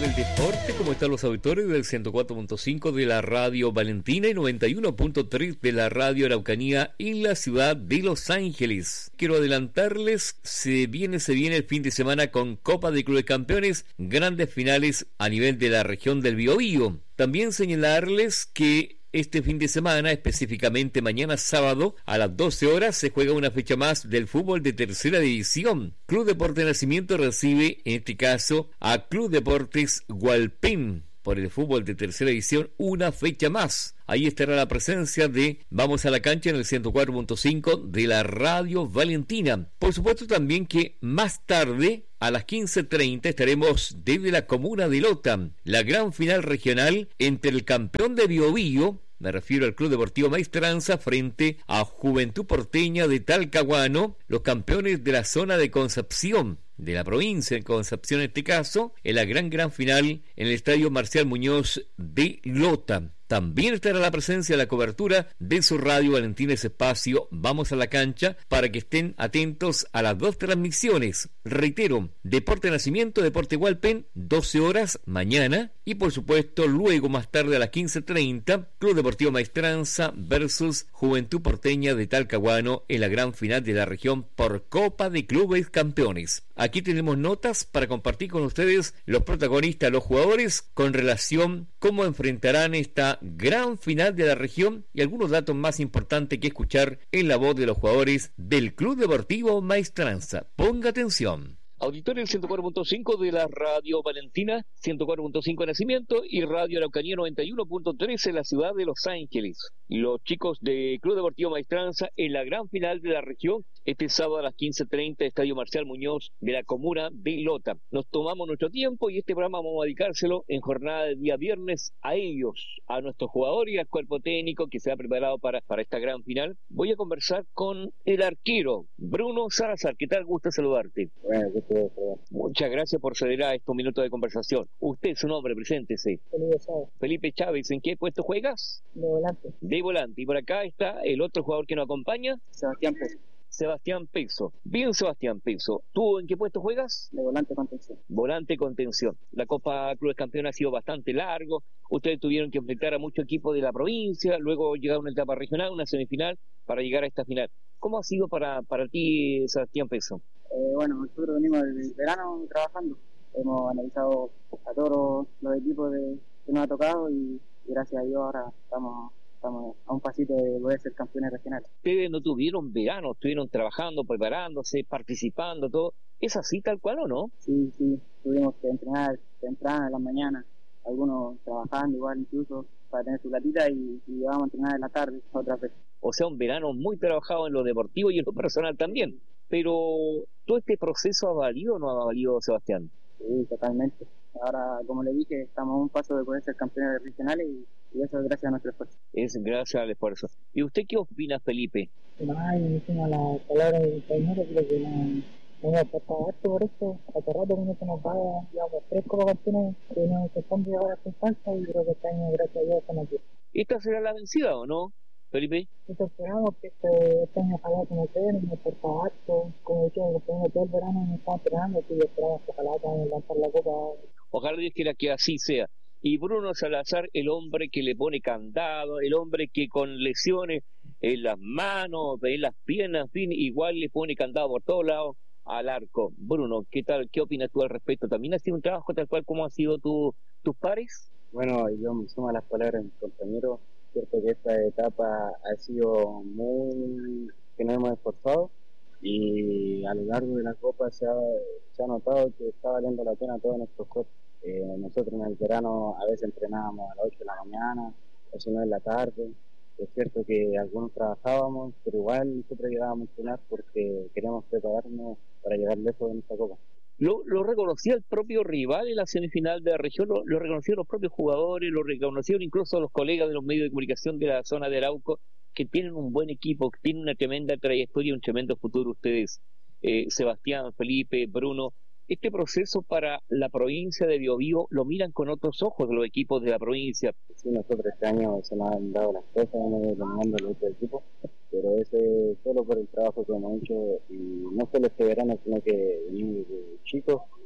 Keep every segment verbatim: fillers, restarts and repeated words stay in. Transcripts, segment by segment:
del deporte. ¿Cómo están los auditores del ciento cuatro punto cinco de la radio Valentina y noventa y uno punto tres de la radio Araucanía en la ciudad de Los Ángeles? Quiero adelantarles, se viene, se viene el fin de semana con Copa de Clubes Campeones, grandes finales a nivel de la región del Biobío. También señalarles que este fin de semana, específicamente mañana sábado, a las doce horas, se juega una fecha más del fútbol de tercera división. Club Deportes Nacimiento recibe, en este caso, a Club Deportes Hualpén. Por el fútbol de tercera división, una fecha más. Ahí estará la presencia de Vamos a la Cancha en el ciento cuatro punto cinco de la radio Valentina. Por supuesto también que más tarde, a las quince treinta, estaremos desde la comuna de Lota, la gran final regional entre el campeón de Biobío, me refiero al Club Deportivo Maestranza, frente a Juventud Porteña de Talcahuano, los campeones de la zona de Concepción, de la provincia de Concepción en este caso, en la gran gran final en el Estadio Marcial Muñoz de Lota. También estará la presencia de la cobertura de su radio Valentina, ese espacio Vamos a la Cancha, para que estén atentos a las dos transmisiones. Reitero, Deporte Nacimiento, Deporte Hualpén, doce horas mañana, y por supuesto luego más tarde a las quince treinta, Club Deportivo Maestranza versus Juventud Porteña de Talcahuano en la gran final de la región por Copa de Clubes Campeones. Aquí tenemos notas para compartir con ustedes los protagonistas, los jugadores, con relación a cómo enfrentarán esta gran final de la región y algunos datos más importantes que escuchar en la voz de los jugadores del Club Deportivo Maestranza. Ponga atención. Auditorio del ciento cuatro punto cinco de la radio Valentina, ciento cuatro punto cinco Nacimiento y radio Araucanía noventa y uno punto tres en la ciudad de Los Ángeles. Los chicos de Club Deportivo Maestranza en la gran final de la región, este sábado a las quince treinta, Estadio Marcial Muñoz de la comuna de Lota. Nos tomamos nuestro tiempo y este programa vamos a dedicárselo en jornada de día viernes a ellos, a nuestros jugadores y al cuerpo técnico que se ha preparado para, para esta gran final. Voy a conversar con el arquero, Bruno Salazar. ¿Qué tal? Gusto saludarte. Bueno, muchas gracias por ceder a estos minutos de conversación. Usted, su nombre, preséntese. Felipe Chávez. Felipe Chávez, ¿en qué puesto juegas? De volante. De volante. Y por acá está el otro jugador que nos acompaña. Sebastián Peso. Sebastián Peso. Bien, Sebastián Peso. ¿Tú en qué puesto juegas? De volante contención. Volante contención. La Copa Clubes Campeones ha sido bastante largo. Ustedes tuvieron que enfrentar a muchos equipos de la provincia, luego llegar a una etapa regional, una semifinal, para llegar a esta final. ¿Cómo ha sido para, para ti, Sebastián Peso? Eh, bueno, nosotros venimos del verano trabajando. Hemos analizado a todos los, los equipos de, que nos ha tocado y, y gracias a Dios ahora estamos... Estamos a un pasito de poder ser campeones regionales. Ustedes no tuvieron verano, estuvieron trabajando, preparándose, participando, todo. ¿Es así tal cual o no? Sí, sí, tuvimos que entrenar temprano en las mañanas, algunos trabajando igual incluso para tener su platita y, y llevamos a entrenar en la tarde otra vez. O sea, un verano muy trabajado en lo deportivo y en lo personal también. Pero, ¿todo este proceso ha valido o no ha valido, Sebastián? Sí, totalmente. Ahora, como le dije, estamos a un paso de poder ser campeones regionales y, y eso es gracias a nuestro esfuerzo. Es gracias al esfuerzo. ¿Y usted qué opina, Felipe? No, me hicimos la palabra del compañero, creo que no, no me aportaba esto por esto. Hace rato que no se nos va, digamos, tres copas campeones que nos están llegar a esta instancia y creo que este año, gracias a Dios, estamos aquí. ¿Esta será la vencida o no, Felipe? Nosotros esperamos que este, este año ojalá que nos den, nos aportaba harto, como decía, los primeros todo el verano nos estamos entrenando, así que esperamos que ojalá también lanzar la copa. Ojalá Dios quiera que así sea. Y Bruno Salazar, el hombre que le pone candado, el hombre que con lesiones en las manos, en las piernas, en fin, igual le pone candado por todos lados al arco. Bruno, ¿qué tal? ¿Qué opinas tú al respecto? ¿También ha sido un trabajo tal cual como han sido tu, tus pares? Bueno, yo me sumo a las palabras de mis compañeros. Cierto que esta etapa ha sido muy... que nos hemos esforzado y a lo largo de la Copa se ha, se ha notado que está valiendo la pena todo nuestro esfuerzo. Eh, nosotros en el verano a veces entrenábamos a las ocho de la mañana, o si no en la tarde. Es cierto que algunos trabajábamos, pero igual nosotros llegábamos a entrenar porque queríamos prepararnos para llegar lejos en esta Copa. Lo, lo reconocía el propio rival en la semifinal de la región, lo, lo reconocieron los propios jugadores, lo reconocieron incluso los colegas de los medios de comunicación de la zona de Arauco, que tienen un buen equipo, que tienen una tremenda trayectoria y un tremendo futuro ustedes, eh, Sebastián, Felipe, Bruno. Este proceso para la provincia de Biobío lo miran con otros ojos los equipos de la provincia. Sí, nosotros este año se nos han dado las cosas, hemos ido dominando los otros equipos, pero ese es solo por el trabajo que hemos hecho, y no solo este verano, sino que venimos de chicos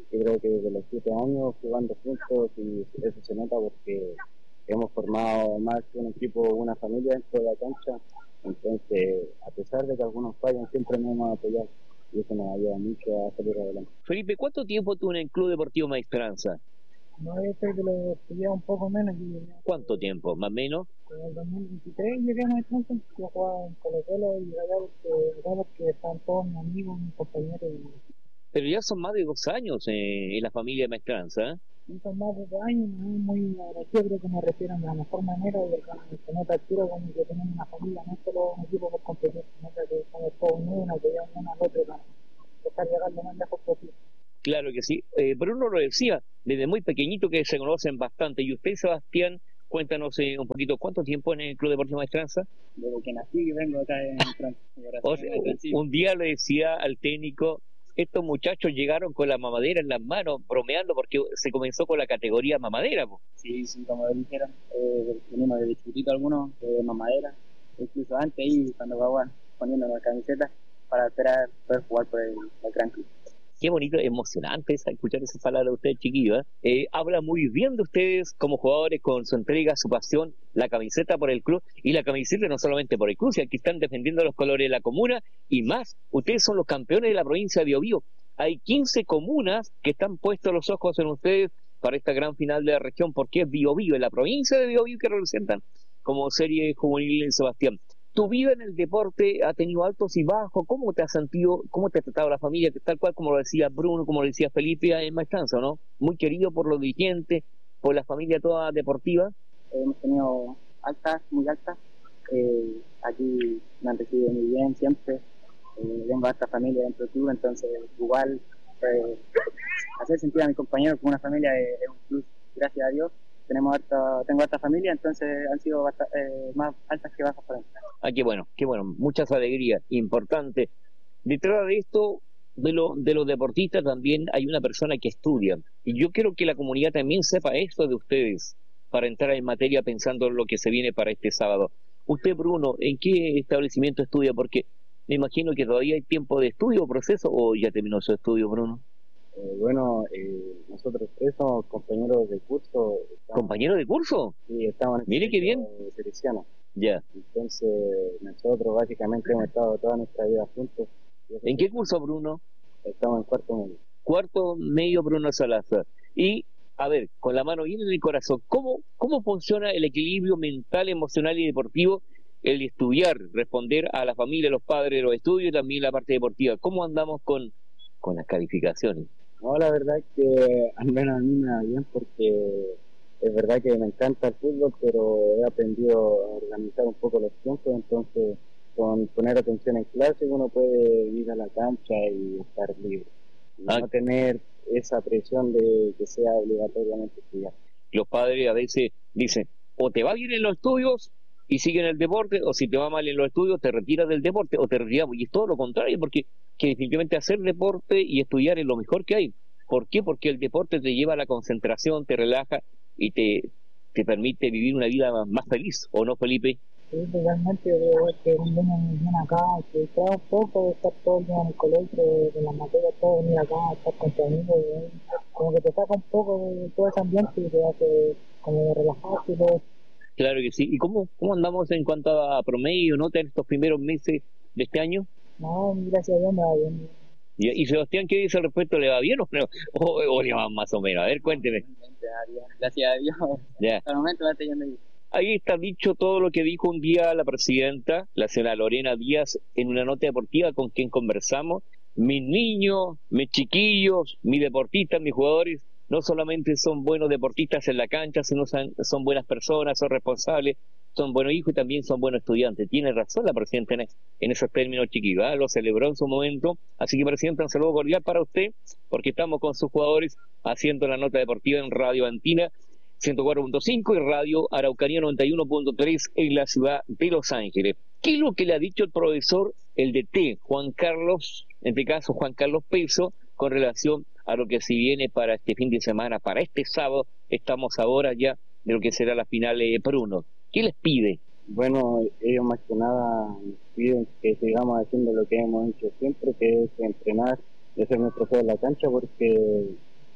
Yo creo que desde los siete años jugando juntos, y eso se nota porque hemos formado más que un equipo, una familia dentro de la cancha. Entonces, a pesar de que algunos fallan, siempre nos hemos apoyado y eso nos ayuda mucho a salir adelante. Felipe, ¿cuánto tiempo tú en el Club Deportivo Maestranza? No, yo creo que lo estudiaba un poco menos. ¿Cuánto tiempo, más o menos? En el dos mil veintitrés llegué a Maestranza, yo jugaba en Colo-Colo y allá porque, porque estaban todos mis amigos, mis compañeros. Y... Pero ya son más de dos años eh, en la familia de Maestranza, ¿eh? Son más de dos años, ¿no? Muy agradecido, creo que me refiero de la mejor manera y se nota el tiro como que tenemos una familia, no solo un equipo por competir, sino que somos todos unidos, apoyamos uno al otro para estar llegando lo más lejos posible. Claro que sí. Eh, Bruno lo decía, desde muy pequeñito que se conocen bastante. Y usted, Sebastián, cuéntanos eh, un poquito, ¿cuánto tiempo en el Club Deportivo Maestranza? Desde que nací vengo acá en Maestranza. O sea, un día le decía al técnico, estos muchachos llegaron con la mamadera en las manos, bromeando, porque se comenzó con la categoría mamadera. ¿Po? Sí, sí, como dijeron, eh, venimos de chiquitito algunos, de mamadera, incluso antes ahí, cuando va poniendo la camiseta, para esperar poder jugar por el, el Gran Club. Qué bonito, emocionante esa, escuchar esas palabras de ustedes, chiquillos. ¿eh? Eh, habla muy bien de ustedes como jugadores, con su entrega, su pasión, la camiseta por el club, y la camiseta no solamente por el club, sino que están defendiendo los colores de la comuna, y más, ustedes son los campeones de la provincia de Biobío. Hay quince comunas que están puestos los ojos en ustedes para esta gran final de la región, porque es Biobío, en la provincia de Biobío que representan como serie juvenil en Sebastián. Tu vida en el deporte ha tenido altos y bajos. ¿Cómo te has sentido? ¿Cómo te ha tratado la familia? Tal cual como lo decía Bruno, como lo decía Felipe en Maestranza, ¿no? Muy querido por los dirigentes, por la familia toda deportiva. Hemos tenido altas, muy altas. Eh, aquí me han recibido muy bien siempre. Eh, vengo a esta familia dentro del club, entonces igual eh, hacer sentir a mis compañeros como una familia es, es un plus, gracias a Dios. Tenemos harta, tengo harta familia, entonces han sido bastante, eh, más altas que bajas para mí. Ah, qué bueno, qué bueno, muchas alegrías, importante. Detrás de esto, de, lo, de los deportistas también hay una persona que estudia, y yo quiero que la comunidad también sepa esto de ustedes, para entrar en materia pensando en lo que se viene para este sábado. Usted, Bruno, ¿en qué establecimiento estudia? Porque me imagino que todavía hay tiempo de estudio o proceso, ¿o ya terminó su estudio, Bruno? Eh, bueno, eh, nosotros tres somos compañeros de curso. Estamos, ¿Compañeros de curso? Sí, estamos en el Mire qué bien. Teresiano. Ya. Entonces, nosotros básicamente hemos estado toda nuestra vida juntos. ¿En qué curso, Bruno? Estamos en cuarto medio. Cuarto medio, Bruno Salazar. Y, a ver, con la mano bien en el corazón, ¿cómo, cómo funciona el equilibrio mental, emocional y deportivo? El estudiar, responder a la familia, a los padres, los estudios y también la parte deportiva. ¿Cómo andamos con, con las calificaciones? No, la verdad es que al menos a mí me va bien porque es verdad que me encanta el fútbol, pero he aprendido a organizar un poco los tiempos, entonces con poner atención en clase uno puede ir a la cancha y estar libre. Y ah. No tener esa presión de que sea obligatoriamente estudiar. Los padres a veces dicen, o te va bien en los estudios y sigue en el deporte, o si te va mal en los estudios te retiras del deporte o te retiras, y es todo lo contrario, porque que definitivamente hacer deporte y estudiar es lo mejor que hay. ¿Por qué? Porque el deporte te lleva a la concentración, te relaja y te, te permite vivir una vida más, más feliz, ¿o no, Felipe? Sí, totalmente. Yo que vengo muy bien acá, que trae un poco de estar todo el día en el colegio, de las materias, todo venir acá, estar con tu amigo, como que te saca un poco de todo ese ambiente y te hace como relajarte y todo. Claro que sí. ¿Y cómo, cómo andamos en cuanto a promedio, nota en estos primeros meses de este año? No, gracias a Dios me va bien. ¿Y, y Sebastián qué dice al respecto? ¿Le va bien o, o, o le va más o menos? A ver, cuénteme. Gracias a Dios. Ya. Hasta el momento va teniendo bien. Ahí está dicho todo lo que dijo un día la presidenta, la señora Lorena Díaz, en una nota deportiva con quien conversamos. Mis niños, mis chiquillos, mis deportistas, mis jugadores, no solamente son buenos deportistas en la cancha, sino son, son buenas personas, son responsables, son buenos hijos y también son buenos estudiantes. Tiene razón la presidenta en, en esos términos, chiquillos, ¿eh? Lo celebró en su momento. Así que, presidenta, un saludo cordial para usted, porque estamos con sus jugadores haciendo la nota deportiva en Radio Antina ciento cuatro punto cinco y Radio Araucanía noventa y uno punto tres en la ciudad de Los Ángeles. ¿Qué es lo que le ha dicho el profesor, el D T, Juan Carlos, en este caso Juan Carlos Peso, con relación a lo que se viene para este fin de semana, para este sábado? Estamos ahora ya de lo que será la final de Bruno. ¿Qué les pide? Bueno, ellos más que nada nos piden que sigamos haciendo lo que hemos hecho siempre, que es entrenar y hacer nuestro juego en la cancha, porque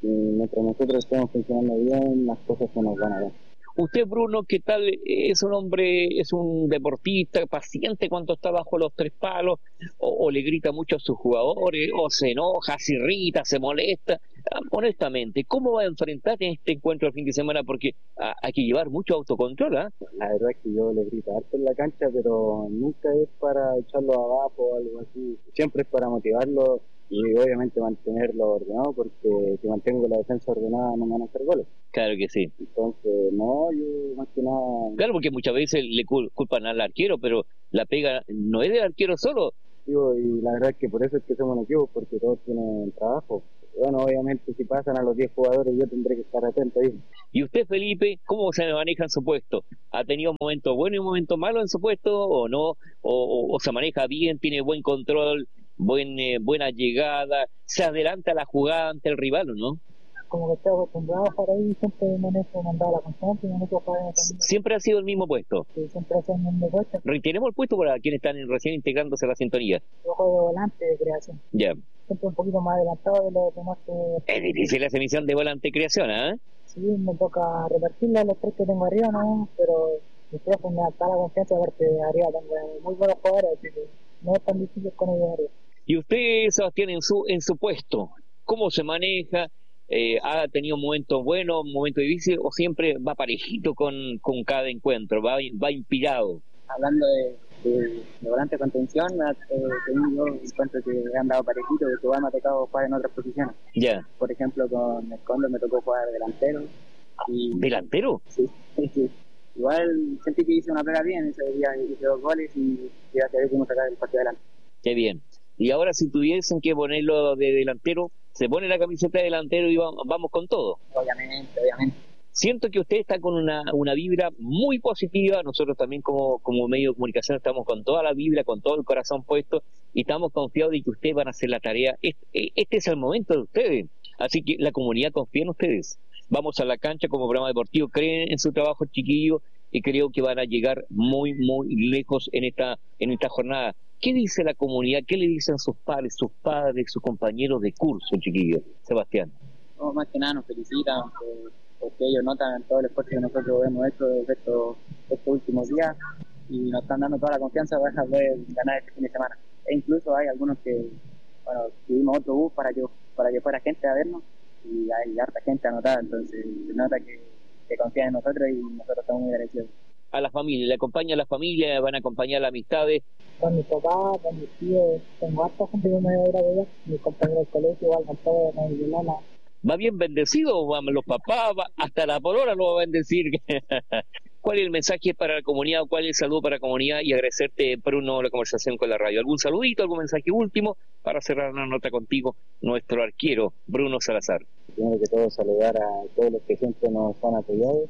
Y mientras nosotros estemos funcionando bien, las cosas se nos van a dar. Usted, Bruno, ¿qué tal? ¿Es un hombre, es un deportista paciente cuando está bajo los tres palos? ¿O, o le grita mucho a sus jugadores? ¿O se enoja, se irrita, se molesta? Ah, honestamente, ¿cómo va a enfrentar en este encuentro el fin de semana? Porque ah, hay que llevar mucho autocontrol, ¿ah? ¿eh? La verdad es que yo le grito harto en la cancha, pero nunca es para echarlo abajo o algo así. Siempre es para motivarlo y obviamente mantenerlo ordenado, porque si mantengo la defensa ordenada no me van a hacer goles. Claro que sí. Entonces, no, yo más que nada... Claro, porque muchas veces le culpan al arquero, pero la pega no es del arquero solo. Digo, y la verdad es que por eso es que somos un equipo, porque todos tienen trabajo. Bueno, obviamente si pasan a los diez jugadores yo tendré que estar atento ahí. ¿Y usted, Felipe, cómo se maneja en su puesto? ¿Ha tenido momentos buenos y momentos malos en su puesto o no? ¿O, o, o se maneja bien, tiene buen control, buen, eh, buena llegada, se adelanta la jugada ante el rival o no? Como que estoy acostumbrado a estar ahí, siempre manejo mandado a la constancia y manejo para también. ¿Siempre ha sido el mismo puesto? Sí, siempre ha sido el mismo puesto. Reiteremos el puesto para quienes están recién integrándose a la sintonía. Yo juego volante de creación. Ya. Siempre un poquito más adelantado de los demás que... Es difícil esa misión de volante creación, ¿eh? Sí, me toca repartirla a los tres que tengo arriba, ¿no? Pero mi profe me da la confianza, aparte de arriba tengo muy buenos jugadores, así que no es tan difícil con ellos arriba. Y usted, Sebastián, en su, en su puesto, ¿cómo se maneja? Eh, ¿Ha tenido momentos buenos, momentos difíciles, o siempre va parejito con, con cada encuentro, va, va inspirado? Hablando de, de, de volante de contención, he eh, tenido encuentros que han dado parejito, que igual me ha tocado jugar en otras posiciones. Ya. Yeah. Por ejemplo, con el Cóndor me tocó jugar delantero. Y, ¿Delantero? Sí, sí. Igual sentí que hice una pega bien, ese día hice dos goles y gracias a Dios pudimos sacar el partido adelante. Qué bien. Y ahora, si tuviesen que ponerlo de delantero, ¿se pone la camiseta de delantero y vamos, vamos con todo? Obviamente, obviamente. Siento que usted está con una, una vibra muy positiva. Nosotros también como, como medio de comunicación estamos con toda la vibra, con todo el corazón puesto, y estamos confiados de que ustedes van a hacer la tarea. Este, este es el momento de ustedes. Así que la comunidad confía en ustedes. Vamos a la cancha como programa deportivo, creen en su trabajo, chiquillos, y creo que van a llegar muy, muy lejos en esta, en esta jornada. ¿Qué dice la comunidad? ¿Qué le dicen sus padres, sus padres, sus compañeros de curso, chiquillos? Sebastián. No, más que nada nos felicitan por, porque ellos notan todo el esfuerzo que nosotros hemos hecho estos, estos últimos días y nos están dando toda la confianza para poder ganar este fin de semana. E incluso hay algunos que, bueno, tuvimos otro bus para que, para que fuera gente a vernos y hay harta gente anotada, entonces se nota que, que confían en nosotros y nosotros estamos muy agradecidos. A la familia, le acompaña a la familia, van a acompañar las amistades. Con mi papá, con mis tíos, tengo harta gente que me va a ir a ver, mis compañeros del colegio, igual con todos, mi hermana. ¿Va bien bendecido? ¿Van los papás? Va, hasta la polola lo va a bendecir. ¿Cuál es el mensaje para la comunidad? ¿Cuál es el saludo para la comunidad? Y agradecerte, Bruno, la conversación con la radio. ¿Algún saludito, algún mensaje último para cerrar una nota contigo, nuestro arquero, Bruno Salazar? Primero que todo, saludar a todos los que siempre nos han apoyado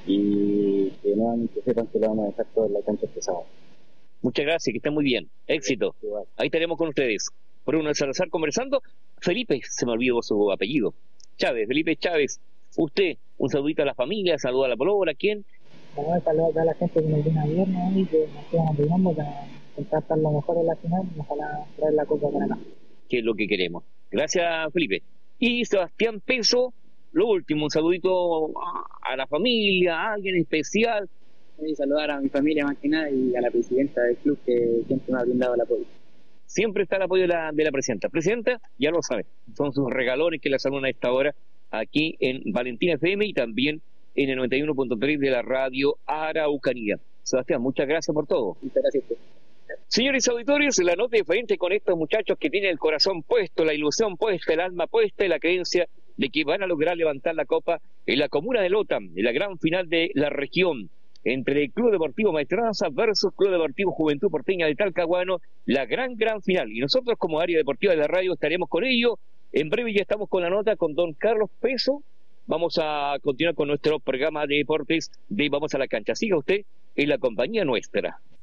y que nuevamente sepan que lo vamos a dejar todo en la cancha este sábado. Muchas gracias, que estén muy bien. Éxito. Igual. Ahí estaremos con ustedes. Bruno Salazar conversando. Felipe, se me olvidó su apellido. Chávez, Felipe Chávez. Usted, un saludito a la familia, saluda a la polola, ¿quién? Bueno, saludos a la gente que nos viene a ver, ¿no? Y que nos quedan apoyando para intentar estar lo mejor en la final y ojalá traer la copa para acá. Que es lo que queremos. Gracias, Felipe. Y Sebastián Peso, lo último, un saludito a la familia, a alguien especial. Y saludar a mi familia más que nada y a la presidenta del club que siempre me ha brindado el apoyo. Siempre está el apoyo de la, de la presidenta. Presidenta, ya lo sabe, son sus regalones que la saludan a esta hora aquí en Valentina F M y también en el noventa y uno punto tres de la radio Araucanía. Sebastián, muchas gracias por todo. Muchas gracias. Señores auditores, la nota diferente con estos muchachos que tienen el corazón puesto, la ilusión puesta, el alma puesta y la creencia de que van a lograr levantar la copa en la comuna de Lota, en la gran final de la región, entre el Club Deportivo Maestranza versus Club Deportivo Juventud Porteña de Talcahuano, la gran, gran final. Y nosotros como área deportiva de la radio estaremos con ello. En breve ya estamos con la nota con don Carlos Peso. Vamos a continuar con nuestro programa de deportes de Vamos a la Cancha. Siga usted en la compañía nuestra.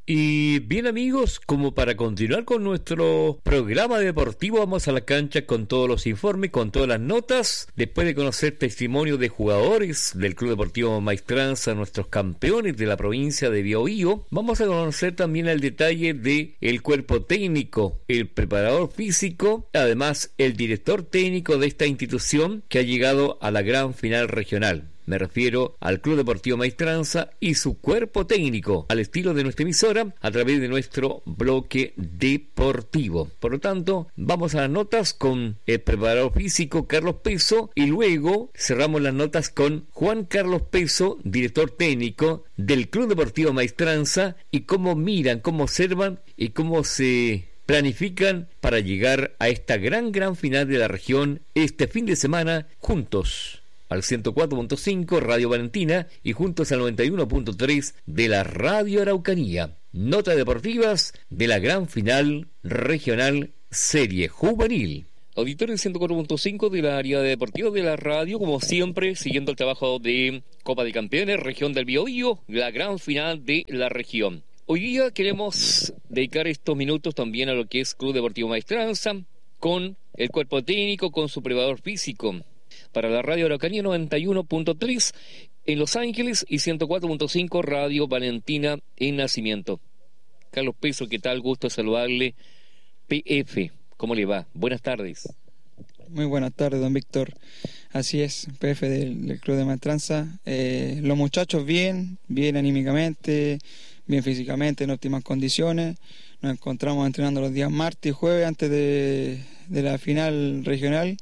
Y bien amigos, como para continuar con nuestro programa deportivo, vamos a la cancha con todos los informes, con todas las notas, después de conocer testimonios de jugadores del Club Deportivo Maestranza, nuestros campeones de la provincia de Biobío. Vamos a conocer también el detalle de el cuerpo técnico, el preparador físico, además el director técnico de esta institución que ha llegado a la gran final regional. Me refiero al Club Deportivo Maestranza y su cuerpo técnico, al estilo de nuestra emisora, a través de nuestro bloque deportivo. Por lo tanto, vamos a las notas con el preparador físico Carlos Peso y luego cerramos las notas con Juan Carlos Peso, director técnico del Club Deportivo Maestranza, y cómo miran, cómo observan y cómo se planifican para llegar a esta gran, gran final de la región este fin de semana juntos al ciento cuatro punto cinco Radio Valentina y juntos al noventa y uno punto tres de la Radio Araucanía. Notas deportivas de la gran final regional Serie Juvenil. Auditorio ciento cuatro punto cinco de la área deportiva de la radio, como siempre, siguiendo el trabajo de Copa de Campeones, región del Biobío, la gran final de la región. Hoy día queremos dedicar estos minutos también a lo que es Club Deportivo Maestranza, con el cuerpo técnico, con su preparador físico. Para la Radio Araucanía noventa y uno punto tres en Los Ángeles y ciento cuatro punto cinco Radio Valentina en Nacimiento. Carlos Peso, ¿qué tal? Gusto saludarle. P F, ¿cómo le va? Buenas tardes. Muy buenas tardes, don Víctor. Así es, P F del, del Club de Maestranza. Eh, los muchachos bien, bien anímicamente, bien físicamente, en óptimas condiciones. Nos encontramos entrenando los días martes y jueves antes de, de la final regional.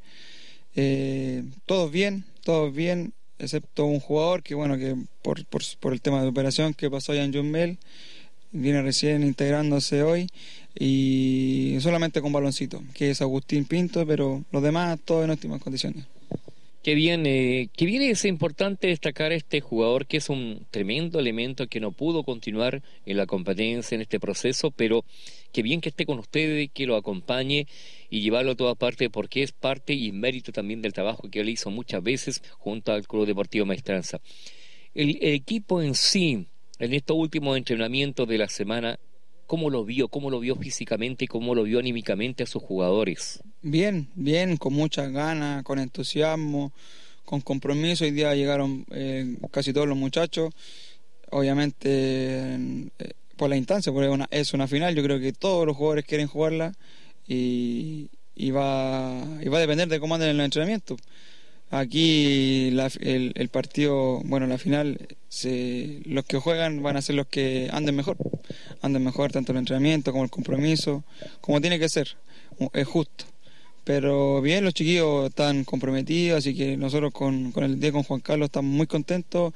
Eh, todos bien, todos bien, excepto un jugador que bueno que por, por, por el tema de operación que pasó allá en Jumbel, viene recién integrándose hoy y solamente con baloncito, que es Agustín Pinto, pero los demás todos en óptimas condiciones. Qué bien, eh, qué bien es importante destacar a este jugador que es un tremendo elemento que no pudo continuar en la competencia en este proceso, pero qué bien que esté con ustedes, que lo acompañe y llevarlo a todas partes, porque es parte y mérito también del trabajo que él hizo muchas veces junto al Club Deportivo Maestranza. El, el equipo en sí, en estos últimos entrenamientos de la semana, ¿cómo lo vio? ¿Cómo lo vio físicamente y cómo lo vio anímicamente a sus jugadores? Bien, bien, con muchas ganas, con entusiasmo, con compromiso. Hoy día llegaron eh, casi todos los muchachos, obviamente eh, por la instancia, porque es una, es una final. Yo creo que todos los jugadores quieren jugarla y, y, va, y va a depender de cómo anden en el entrenamiento. Aquí la, el, el partido, bueno, la final, se, los que juegan van a ser los que anden mejor, anden mejor tanto el entrenamiento como el compromiso, como tiene que ser, es justo. Pero bien, los chiquillos están comprometidos, así que nosotros con, con el día con Juan Carlos estamos muy contentos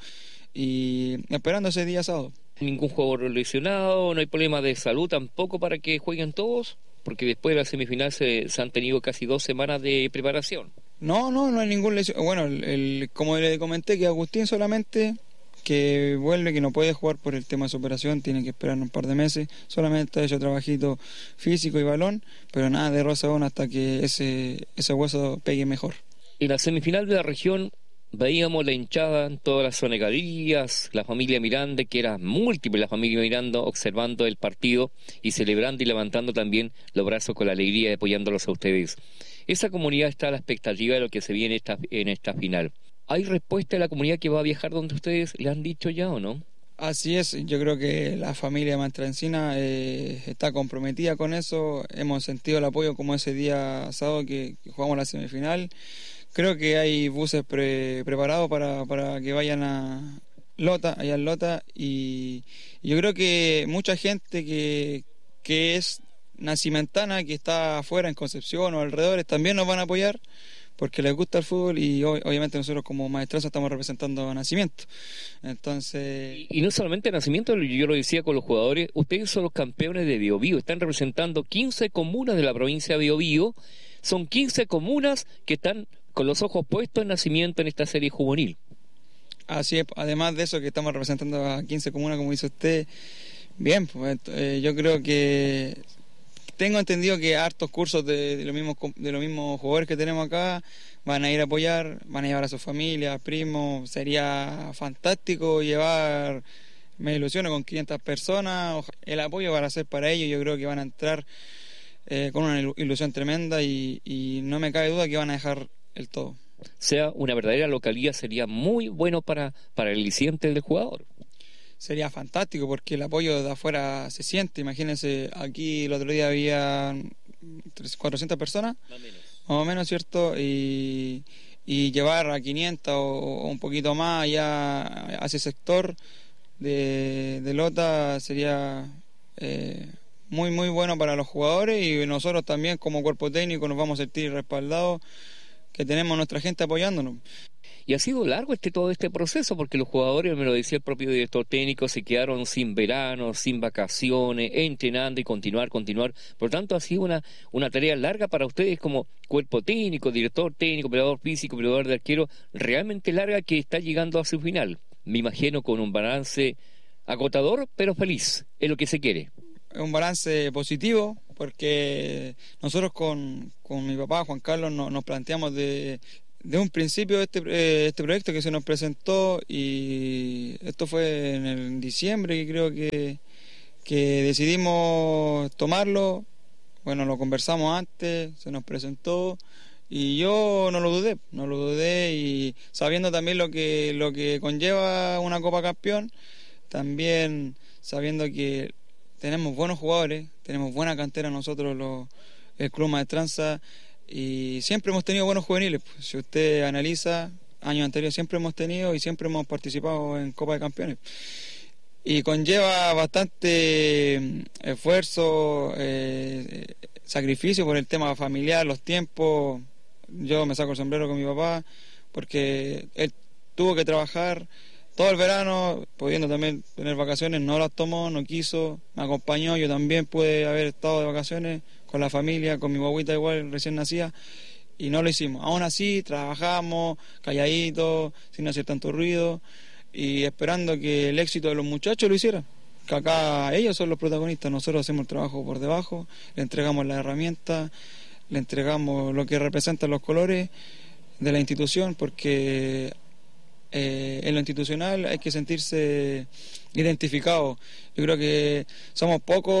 y esperando ese día sábado. ¿Ningún jugador lesionado? ¿No hay problema de salud tampoco para que jueguen todos? Porque después de la semifinal se, se han tenido casi dos semanas de preparación. No, no, no hay ningún lesión. Bueno, el, el, como le comenté, que Agustín solamente que vuelve, que no puede jugar por el tema de su operación, tiene que esperar un par de meses, solamente ha hecho trabajito físico y balón, pero nada de rozadón hasta que ese, ese hueso pegue mejor. En la semifinal de la región veíamos la hinchada en todas las zonas de galerías, la familia Miranda, que era múltiple la familia Miranda, observando el partido y celebrando y levantando también los brazos con la alegría y apoyándolos a ustedes. Esa comunidad está a la expectativa de lo que se viene esta, en esta final. ¿Hay respuesta de la comunidad que va a viajar donde ustedes le han dicho ya o no? Así es, yo creo que la familia Maestrancina eh, está comprometida con eso. Hemos sentido el apoyo como ese día sábado que, que jugamos la semifinal. Creo que hay buses pre, preparados para, para que vayan a Lota, allá en Lota, y, y yo creo que mucha gente que, que es nacimentana, que está afuera en Concepción o alrededores, también nos van a apoyar porque les gusta el fútbol y obviamente nosotros como Maestranza estamos representando a Nacimiento. Entonces... Y, y no solamente a Nacimiento, yo lo decía con los jugadores, ustedes son los campeones de Biobío, están representando quince comunas de la provincia de Biobío, son quince comunas que están con los ojos puestos en Nacimiento en esta serie juvenil. Así es, además de eso que estamos representando a quince comunas, como dice usted, bien, pues eh, yo creo que... Tengo entendido que hartos cursos de, de los mismos de los mismos jugadores que tenemos acá van a ir a apoyar, van a llevar a sus familias, primos. Sería fantástico llevar me ilusiono con quinientas personas, el apoyo va a ser para ellos, yo creo que van a entrar eh, con una ilusión tremenda y, y no me cabe duda que van a dejar el todo. Sea una verdadera localía, sería muy bueno para, para el aliciente del jugador. Sería fantástico porque el apoyo de afuera se siente. Imagínense, aquí el otro día había cuatrocientas personas, más o menos, más o menos, ¿cierto? Y, y llevar a quinientas o, o un poquito más allá a ese sector de, de Lota sería eh, muy, muy bueno para los jugadores, y nosotros también como cuerpo técnico nos vamos a sentir respaldados, que tenemos nuestra gente apoyándonos. Y ha sido largo este todo este proceso, porque los jugadores, me lo decía el propio director técnico, se quedaron sin verano, sin vacaciones, entrenando y continuar, continuar. Por lo tanto, ha sido una, una tarea larga para ustedes como cuerpo técnico, director técnico, operador físico, operador de arquero, realmente larga, que está llegando a su final. Me imagino con un balance agotador, pero feliz, es lo que se quiere. Es un balance positivo, porque nosotros con, con mi papá, Juan Carlos, no, nos planteamos de... de un principio este, eh, este proyecto que se nos presentó, y esto fue en el diciembre que creo que, que decidimos tomarlo. Bueno, lo conversamos antes, se nos presentó y yo no lo dudé, no lo dudé, y sabiendo también lo que, lo que conlleva una Copa Campeón, también sabiendo que tenemos buenos jugadores, tenemos buena cantera nosotros, los, el Club Maestranza, y siempre hemos tenido buenos juveniles. Si usted analiza, años anteriores siempre hemos tenido y siempre hemos participado en Copa de Campeones, y conlleva bastante esfuerzo, eh, sacrificio por el tema familiar, los tiempos. Yo me saco el sombrero con mi papá porque él tuvo que trabajar todo el verano, pudiendo también tener vacaciones, no las tomó, no quiso, me acompañó. Yo también pude haber estado de vacaciones con la familia, con mi guaguita igual recién nacida, y no lo hicimos. Aún así trabajamos calladitos, sin hacer tanto ruido, y esperando que el éxito de los muchachos lo hiciera, que acá ellos son los protagonistas, nosotros hacemos el trabajo por debajo, le entregamos las herramientas, le entregamos lo que representan los colores de la institución, porque eh, en lo institucional hay que sentirse identificado. Yo creo que somos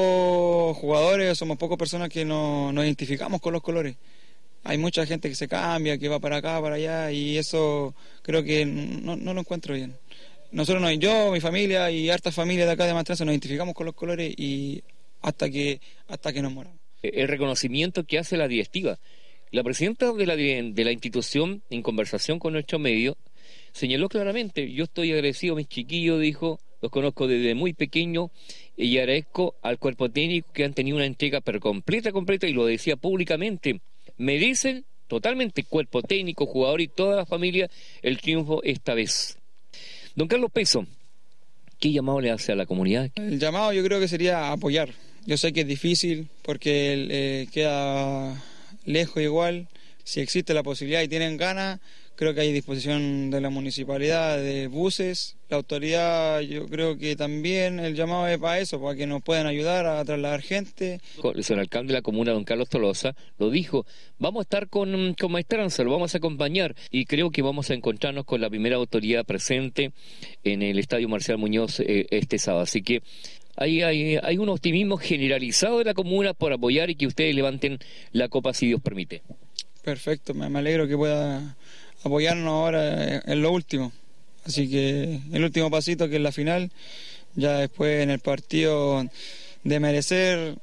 pocos jugadores, somos pocas personas que no, nos identificamos con los colores. Hay mucha gente que se cambia, que va para acá, para allá, y eso creo que no, no lo encuentro bien. Nosotros, no, yo, mi familia y hartas familias de acá de Maestranza nos identificamos con los colores, y hasta que hasta que nos moramos. El reconocimiento que hace la directiva. La presidenta de la, de la institución, en conversación con nuestro medio, señaló claramente: yo estoy agradecido a mis chiquillos, dijo, los conozco desde muy pequeño, y agradezco al cuerpo técnico que han tenido una entrega pero completa, completa, y lo decía públicamente. Merecen totalmente, cuerpo técnico, jugador y toda la familia, el triunfo esta vez. Don Carlos Peso, ¿qué llamado le hace a la comunidad? El llamado yo creo que sería apoyar. Yo sé que es difícil porque eh, queda lejos igual. Si existe la posibilidad y tienen ganas, creo que hay disposición de la municipalidad, de buses, la autoridad. Yo creo que también el llamado es para eso, para que nos puedan ayudar a trasladar gente. El alcalde de la comuna, don Carlos Tolosa, lo dijo: vamos a estar con, con Maestranza, lo vamos a acompañar, y creo que vamos a encontrarnos con la primera autoridad presente en el Estadio Marcial Muñoz eh, este sábado. Así que hay, hay, hay un optimismo generalizado de la comuna por apoyar y que ustedes levanten la copa si Dios permite. Perfecto, me, me alegro que pueda apoyarnos ahora en lo último. Así que el último pasito, que es la final, ya después en el partido de merecer,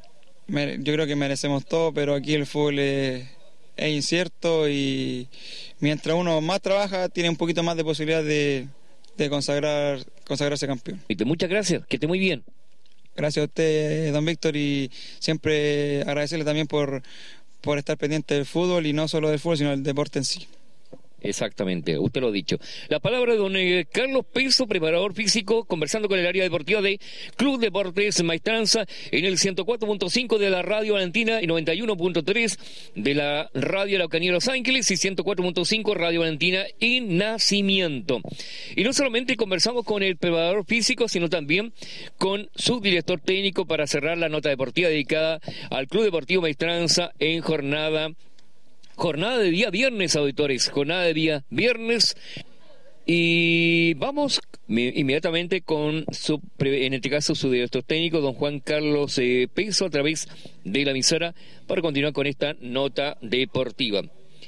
yo creo que merecemos todo, pero aquí el fútbol es, es incierto, y mientras uno más trabaja tiene un poquito más de posibilidad de, de consagrar consagrarse campeón. Muchas gracias, que esté muy bien. Gracias a usted, don Víctor, y siempre agradecerle también por, por estar pendiente del fútbol, y no solo del fútbol, sino del deporte en sí. Exactamente, usted lo ha dicho. La palabra de don eh, Carlos Peso, preparador físico, conversando con el área deportiva de Club Deportes Maestranza en el ciento cuatro punto cinco de la Radio Valentina y noventa y uno punto tres de la Radio Araucanía Los Ángeles y ciento cuatro punto cinco Radio Valentina y Nacimiento. Y no solamente conversamos con el preparador físico, sino también con su director técnico para cerrar la nota deportiva dedicada al Club Deportivo Maestranza en jornada Jornada de día viernes, auditores, jornada de día viernes. Y vamos inmediatamente con, su, en este caso, su director técnico, don Juan Carlos eh, Peso, a través de la emisora, para continuar con esta nota deportiva.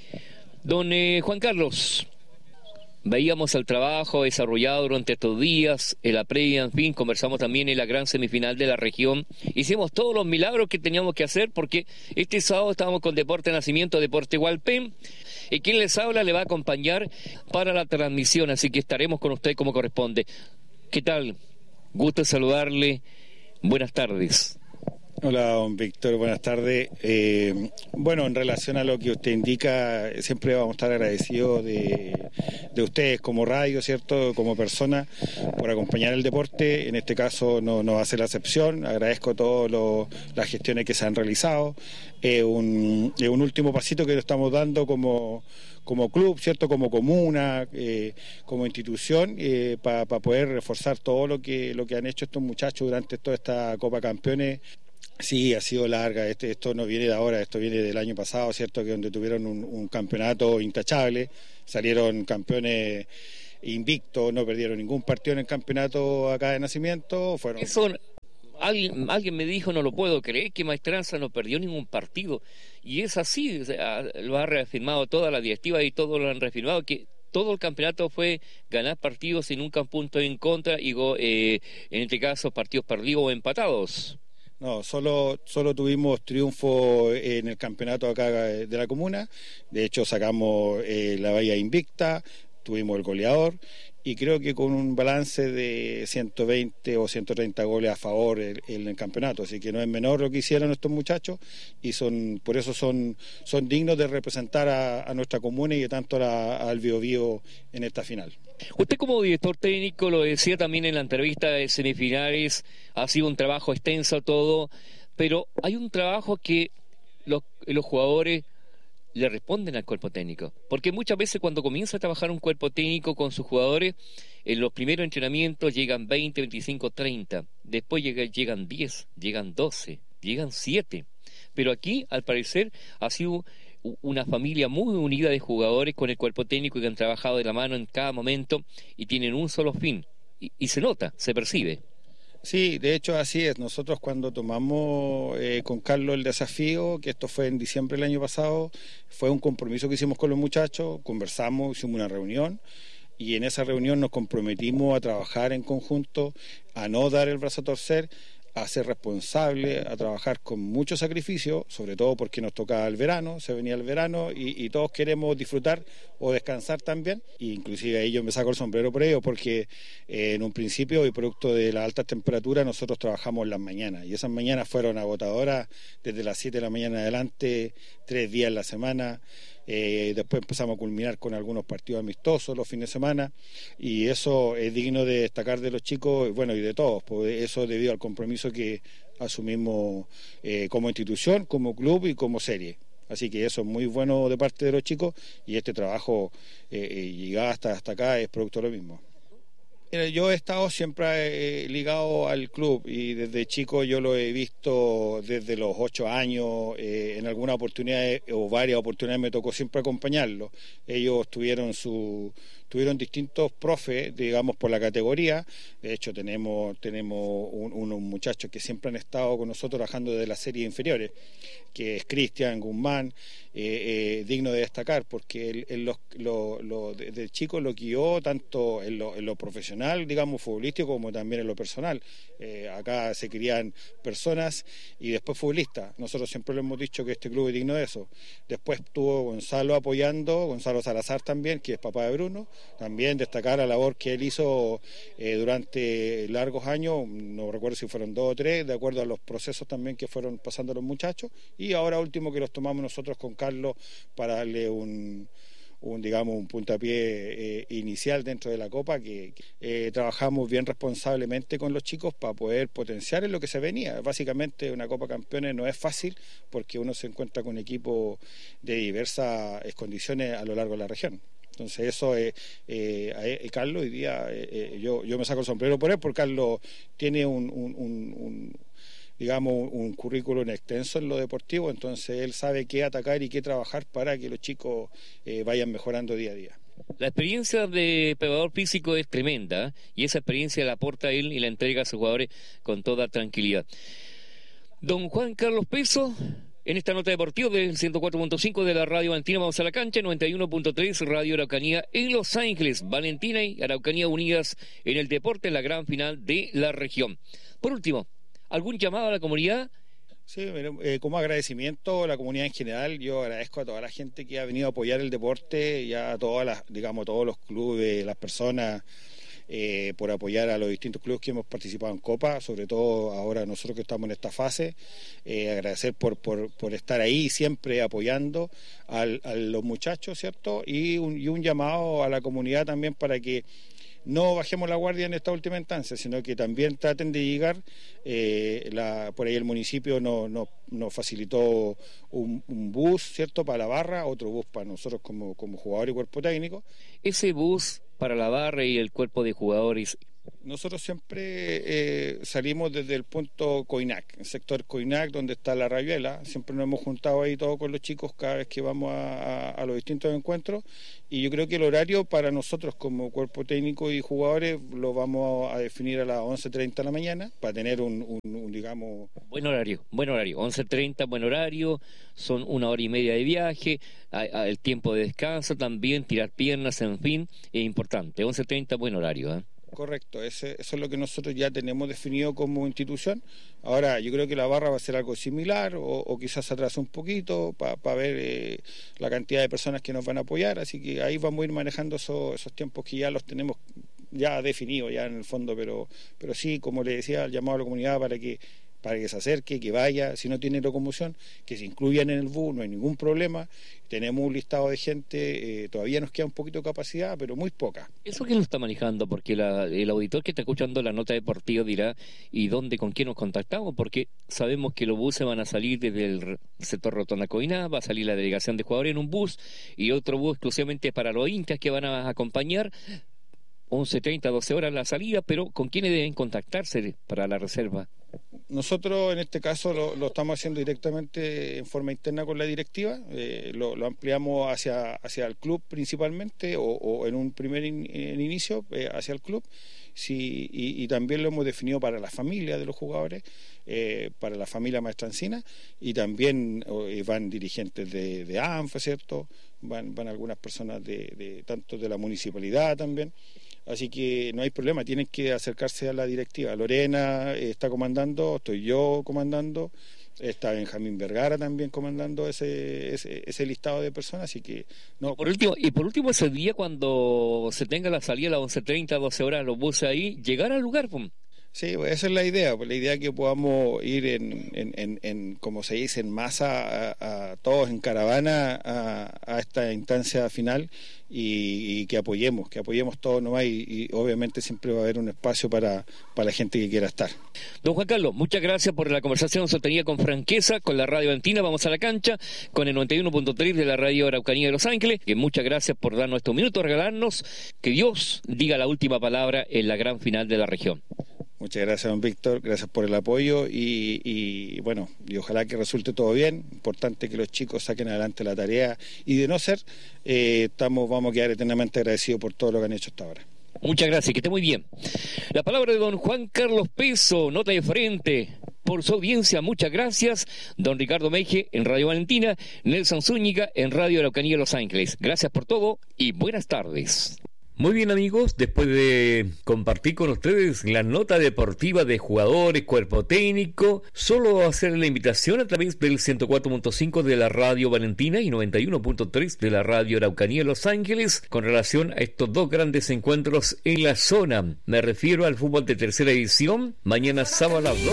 Don eh, Juan Carlos, veíamos el trabajo desarrollado durante estos días, en la previa, en fin, conversamos también en la gran semifinal de la región. Hicimos todos los milagros que teníamos que hacer, porque este sábado estábamos con Deporte Nacimiento, Deporte Hualpén, y quien les habla le va a acompañar para la transmisión, así que estaremos con usted como corresponde. ¿Qué tal? Gusto saludarle. Buenas tardes. Hola, don Víctor, buenas tardes. Eh, bueno, en relación a lo que usted indica, siempre vamos a estar agradecidos de, de ustedes como radio, ¿cierto?, como persona, por acompañar el deporte. En este caso no, no va a ser la excepción. Agradezco todas las gestiones que se han realizado. Es eh, un, eh, un último pasito que lo estamos dando como... como club, ¿cierto?, como comuna, eh, como institución, eh, para pa poder reforzar todo lo que lo que han hecho estos muchachos durante toda esta Copa Campeones. Sí, ha sido larga, este, esto no viene de ahora, esto viene del año pasado, ¿cierto?, que donde tuvieron un, un campeonato intachable, salieron campeones invictos, no perdieron ningún partido en el campeonato acá de Nacimiento. Fueron... Eso, alguien, alguien me dijo, no lo puedo creer, que Maestranza no perdió ningún partido, y es así, o sea, lo ha reafirmado toda la directiva y todos lo han reafirmado, que todo el campeonato fue ganar partidos sin nunca un punto en contra, y eh, en este caso partidos perdidos o empatados. No, solo, solo tuvimos triunfo en el campeonato acá de la comuna. De hecho sacamos eh, la valla invicta, tuvimos el goleador, y creo que con un balance de ciento veinte o ciento treinta goles a favor en, en el campeonato, así que no es menor lo que hicieron estos muchachos, y son por eso son, son dignos de representar a, a nuestra comuna y tanto la, al Biobío en esta final. Usted como director técnico, lo decía también en la entrevista de semifinales, ha sido un trabajo extenso todo, pero hay un trabajo que los, los jugadores le responden al cuerpo técnico, porque muchas veces cuando comienza a trabajar un cuerpo técnico con sus jugadores, en los primeros entrenamientos llegan veinte, veinticinco, treinta, después llega, llegan diez, llegan doce, llegan siete, pero aquí al parecer ha sido una familia muy unida de jugadores con el cuerpo técnico que han trabajado de la mano en cada momento y tienen un solo fin, y, y se nota, se percibe. Sí, de hecho así es. Nosotros cuando tomamos eh, con Carlos el desafío, que esto fue en diciembre del año pasado, fue un compromiso que hicimos con los muchachos, conversamos, hicimos una reunión, y en esa reunión nos comprometimos a trabajar en conjunto, a no dar el brazo a torcer, a ser responsable, a trabajar con mucho sacrificio, sobre todo porque nos tocaba el verano, se venía el verano y, y todos queremos disfrutar o descansar también, e inclusive ahí yo me saco el sombrero por ello, porque eh, en un principio y producto de las altas temperaturas nosotros trabajamos en las mañanas, y esas mañanas fueron agotadoras desde las siete de la mañana en adelante, tres días en la semana. Eh, después empezamos a culminar con algunos partidos amistosos los fines de semana, y eso es digno de destacar de los chicos, bueno, y de todos, pues eso debido al compromiso que asumimos eh, como institución, como club y como serie. Así que eso es muy bueno de parte de los chicos, y este trabajo eh, eh, llegar hasta, hasta acá es producto de lo mismo. Yo he estado siempre eh, ligado al club, y desde chico yo lo he visto desde los ocho años, eh, en alguna oportunidad o varias oportunidades me tocó siempre acompañarlos. Ellos tuvieron su tuvieron distintos profes, digamos, por la categoría. De hecho tenemos tenemos un, unos muchachos que siempre han estado con nosotros trabajando desde las series inferiores, que es Cristian Guzmán, eh, eh, digno de destacar, porque él, él lo, lo, lo, desde chico lo guió tanto en lo, en lo profesional, digamos, futbolístico, como también en lo personal. Eh, acá se crían personas y después futbolistas. Nosotros siempre lo hemos dicho que este club es digno de eso. Después tuvo Gonzalo apoyando, Gonzalo Salazar también, que es papá de Bruno, también destacar la labor que él hizo eh, durante largos años, no recuerdo si fueron dos o tres, de acuerdo a los procesos también que fueron pasando los muchachos, y ahora último que los tomamos nosotros con Carlos para darle un, un digamos un puntapié eh, inicial dentro de la Copa, que eh, trabajamos bien responsablemente con los chicos para poder potenciar en lo que se venía. Básicamente una Copa Campeones no es fácil, porque uno se encuentra con equipos de diversas condiciones a lo largo de la región. Entonces eso es, eh, eh, Carlos hoy día, eh, eh, yo, yo me saco el sombrero por él, porque Carlos tiene un, un, un, un digamos un currículum extenso en lo deportivo, entonces él sabe qué atacar y qué trabajar para que los chicos eh, vayan mejorando día a día. La experiencia de preparador físico es tremenda y esa experiencia la aporta él y la entrega a sus jugadores con toda tranquilidad. Don Juan Carlos Peso, en esta nota deportiva del ciento cuatro punto cinco de la Radio Valentina, vamos a la cancha, noventa y uno punto tres Radio Araucanía en Los Ángeles. Valentina y Araucanía unidas en el deporte, en la gran final de la región. Por último, ¿algún llamado a la comunidad? Sí, eh, como agradecimiento a la comunidad en general, yo agradezco a toda la gente que ha venido a apoyar el deporte y a todas las, digamos, todos los clubes, las personas, eh, por apoyar a los distintos clubes que hemos participado en Copa, sobre todo ahora nosotros que estamos en esta fase, eh, agradecer por, por, por estar ahí siempre apoyando al, a los muchachos, ¿cierto? Y un, y un llamado a la comunidad también para que no bajemos la guardia en esta última instancia, sino que también traten de llegar. Eh, la, por ahí el municipio nos no, no facilitó un, un bus, ¿cierto?, para la barra, otro bus para nosotros como, como jugadores y cuerpo técnico. Ese bus para la barra y el cuerpo de jugadores. Nosotros siempre eh, salimos desde el punto Coinac, el sector Coinac, donde está la Rayuela. Siempre nos hemos juntado ahí todos con los chicos cada vez que vamos a, a, a los distintos encuentros. Y yo creo que el horario para nosotros como cuerpo técnico y jugadores lo vamos a definir a las once treinta de la mañana para tener un, un, un digamos... Buen horario, buen horario. once treinta, buen horario. Son una hora y media de viaje. El tiempo de descanso también, tirar piernas, en fin, es importante. once treinta, buen horario, ¿eh? Correcto, ese, eso es lo que nosotros ya tenemos definido como institución. Ahora, yo creo que la barra va a ser algo similar o, o quizás atrase un poquito para pa ver eh, la cantidad de personas que nos van a apoyar, así que ahí vamos a ir manejando eso, esos tiempos que ya los tenemos ya definidos ya en el fondo, pero, pero sí, como le decía, el llamado a la comunidad para que para que se acerque, que vaya, si no tiene locomoción, que se incluyan en el bus, no hay ningún problema. Tenemos un listado de gente, eh, todavía nos queda un poquito de capacidad, pero muy poca. ¿Eso quién lo está manejando? Porque la, el auditor que está escuchando la nota deportiva dirá, ¿y dónde, con quién nos contactamos? Porque sabemos que los buses van a salir desde el sector Rotonda Coiná, va a salir la delegación de jugadores en un bus, y otro bus exclusivamente para los hinchas que van a acompañar. once treinta, doce horas la salida, pero ¿con quiénes deben contactarse para la reserva? Nosotros en este caso lo, lo estamos haciendo directamente en forma interna con la directiva, eh, lo, lo ampliamos hacia, hacia el club principalmente o, o en un primer in, en inicio eh, hacia el club, sí, y, y también lo hemos definido para la familia de los jugadores, eh, para la familia maestrancina, y también eh, van dirigentes de, de A N F, ¿cierto? Van, van algunas personas de, de tanto de la municipalidad también. Así que no hay problema, tienen que acercarse a la directiva. Lorena está comandando, estoy yo comandando, está Benjamín Vergara también comandando ese, ese, ese listado de personas, así que no. Y por último, y por último ese día cuando se tenga la salida a las once treinta, doce horas, los buses ahí, llegar al lugar, pum. Sí, pues esa es la idea, pues la idea es que podamos ir en, en, en, en como se dice, en masa, a, a todos en caravana a, a esta instancia final y, y que apoyemos, que apoyemos todos nomás y, y obviamente siempre va a haber un espacio para, para la gente que quiera estar. Don Juan Carlos, muchas gracias por la conversación sostenida con franqueza con la Radio Valentina. Vamos a la cancha con el noventa y uno punto tres de la Radio Araucanía de Los Ángeles. Y muchas gracias por darnos estos minutos, regalarnos. Que Dios diga la última palabra en la gran final de la región. Muchas gracias, don Víctor, gracias por el apoyo y, y bueno, y ojalá que resulte todo bien. Importante que los chicos saquen adelante la tarea y de no ser, eh, estamos, vamos a quedar eternamente agradecidos por todo lo que han hecho hasta ahora. Muchas gracias, que esté muy bien. La palabra de don Juan Carlos Peso, nota de frente. Por su audiencia, muchas gracias. Don Ricardo Meije en Radio Valentina, Nelson Zúñiga en Radio Araucanía Los Ángeles. Gracias por todo y buenas tardes. Muy bien, amigos, después de compartir con ustedes la nota deportiva de jugadores, cuerpo técnico, solo hacer la invitación a través del ciento cuatro punto cinco de la Radio Valentina y noventa y uno punto tres de la Radio Araucanía Los Ángeles con relación a estos dos grandes encuentros en la zona. Me refiero al fútbol de tercera edición, mañana sábado a las dos.